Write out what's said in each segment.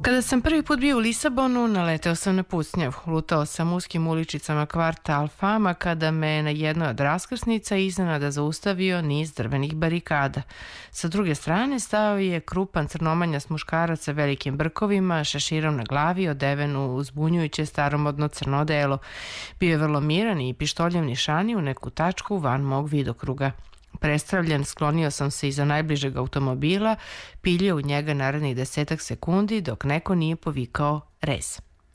Kada sam prvi put bio u Lisabonu, naleteo sam na pucnjav. Lutao sam uskim uličicama kvarta Alfama kada me na jednoj od raskrsnica iznenada zaustavio niz drvenih barikada. Sa druge strane stao je krupan crnomanjas muškarac sa velikim brkovima, šeširom na glavi, odeven u zbunjujuće staromodno crno odelo. Bio je vrlo miran i pištoljem nišani u neku tačku van mog vidokruga. Prestravljen, sklonio sam se iza najbližeg automobila, piljao u njega narednih 10 sekundi dok neko nije povikao rez.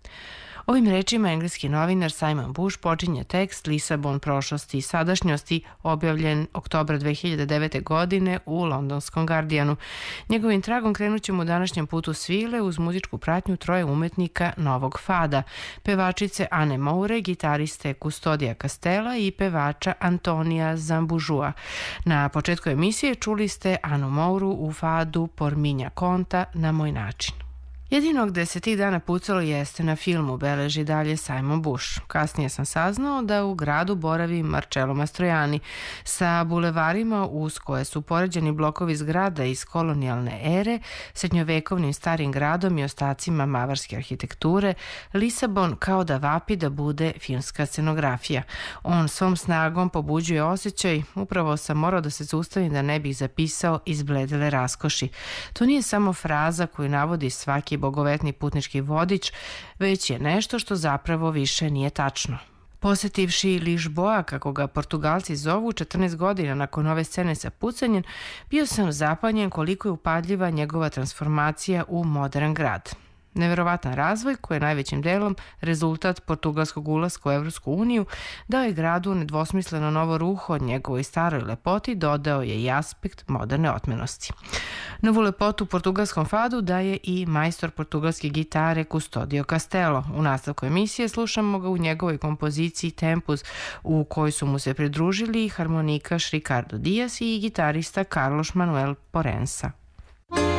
Ovim rečima engleski novinar Simon Bush počinje tekst Lisabon prošlosti i sadašnjosti, objavljen oktobra 2009. godine u londonskom Guardianu. Njegovim tragom krenut ćemo u današnjem putu svile uz muzičku pratnju troje umetnika novog fada, pevačice Anne Moure, gitariste Kustodija Castela i pevača Antonija Zambužua. Na početku emisije čuli ste Anu Mouru u fadu Por minha conta, na moj način. Jedino gde se tih dana pucalo jeste na filmu, beleži dalje Simon Bush. Kasnije sam saznao da u gradu boravi Marcello Mastroianni sa bulevarima uz koje su poređeni blokovi zgrada iz kolonijalne ere, srednjovekovnim starim gradom i ostacima mavarske arhitekture. Lisabon kao da vapi da bude filmska scenografija. On svom snagom pobuđuje osjećaj, upravo sam morao da se zaustavim da ne bih zapisao izbledele raskoši. To nije samo fraza koju navodi svaki bogovetni putnički vodič, već je nešto što zapravo više nije tačno. Posetivši Lisboa, kako ga Portugalci zovu, 14 godina nakon ove scene sa pucanjem, bio sam zapanjen koliko je upadljiva njegova transformacija u modern grad. Neverovatan razvoj, koji je najvećim delom rezultat portugalskog ulaska u Evropsku uniju, dao je gradu nedvosmisleno novo ruho, od njegovoj staroj lepoti dodao je i aspekt moderne otmenosti. Novu lepotu u portugalskom fadu daje i majstor portugalske gitare Kustodio Castelo. U nastavku emisije slušamo ga u njegovoj kompoziciji Tempus, u kojoj su mu se pridružili harmonikaš Ricardo Dias i gitarista Carlos Manuel Porensa.